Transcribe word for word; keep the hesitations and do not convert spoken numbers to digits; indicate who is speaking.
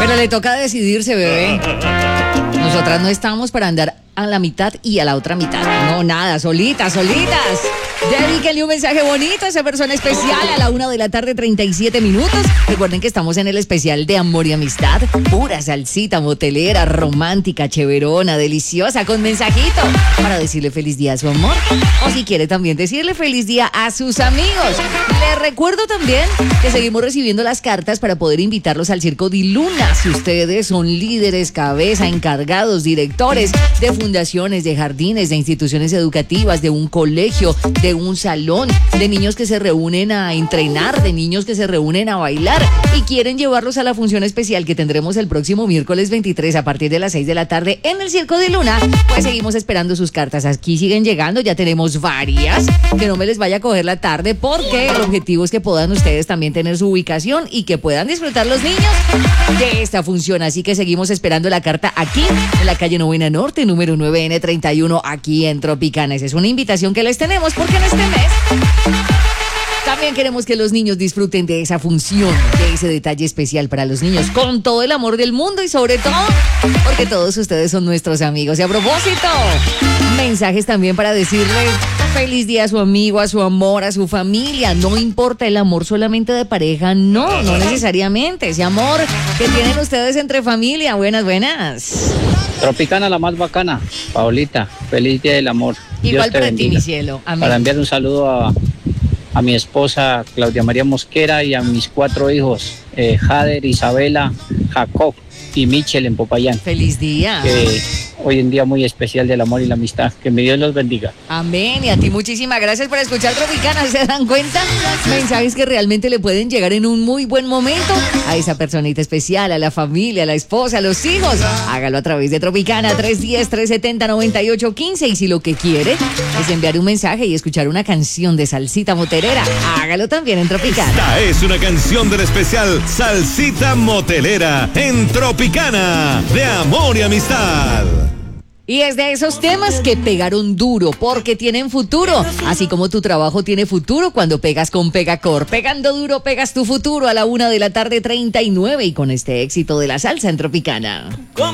Speaker 1: Pero le toca decidirse, bebé. Nosotras no estamos para andar a la mitad y a la otra mitad. No, nada, solitas, solitas. Dedíquenle un mensaje bonito a esa persona especial a la una de la tarde, treinta y siete minutos. Recuerden que estamos en el especial de amor y amistad. Pura salsita motelera, romántica, cheverona, deliciosa, con mensajito para decirle feliz día a su amor. O si quiere también decirle feliz día a sus amigos. Les recuerdo también que seguimos recibiendo las cartas para poder invitarlos al Circo de Luna. Si ustedes son líderes, cabeza, encargados, directores de fundaciones, de jardines, de instituciones educativas, de un colegio, de un salón, de niños que se reúnen a entrenar, de niños que se reúnen a bailar y quieren llevarlos a la función especial que tendremos el próximo miércoles veintitrés a partir de las seis de la tarde en el Circo de Luna, pues seguimos esperando sus cartas. Aquí siguen llegando, ya tenemos varias, que no me les vaya a coger la tarde porque el objetivo es que puedan ustedes también tener su ubicación y que puedan disfrutar los niños de esta función. Así que seguimos esperando la carta aquí en la calle Novena Norte, número nueve ene treinta y uno, aquí en Tropicana. Esa es una invitación que les tenemos porque en este mes también queremos que los niños disfruten de esa función, de ese detalle especial para los niños, con todo el amor del mundo y sobre todo porque todos ustedes son nuestros amigos. Y a propósito, mensajes también para decirle feliz día a su amigo, a su amor, a su familia. No importa el amor solamente de pareja, no, no necesariamente. Ese amor que tienen ustedes entre familia. Buenas, buenas.
Speaker 2: Tropicana, la más bacana. Paolita, feliz día del amor.
Speaker 1: Igual para ti, mi cielo. Amén.
Speaker 2: Para enviar un saludo a, a mi esposa Claudia María Mosquera y a mis cuatro hijos, eh, Jader, Isabela, Jacob y Michel en Popayán.
Speaker 1: Feliz día.
Speaker 2: Que hoy en día muy especial del amor y la amistad. Que mi Dios los bendiga.
Speaker 1: Amén. Y a ti muchísimas gracias por escuchar Tropicana. ¿Se dan cuenta? Mensajes que realmente le pueden llegar en un muy buen momento a esa personita especial, a la familia, a la esposa, a los hijos. Hágalo a través de Tropicana tres uno cero, tres siete cero, nueve ocho uno cinco. Y si lo que quiere es enviar un mensaje y escuchar una canción de salsita motelera, hágalo también en Tropicana.
Speaker 3: Esta es una canción del especial Salsita Motelera en Tropicana, de amor y amistad.
Speaker 1: Y es de esos temas que pegaron duro porque tienen futuro, así como tu trabajo tiene futuro cuando pegas con Pegacor. Pegando duro, pegas tu futuro a la una de la tarde, treinta y nueve, y con este éxito de la salsa en Tropicana.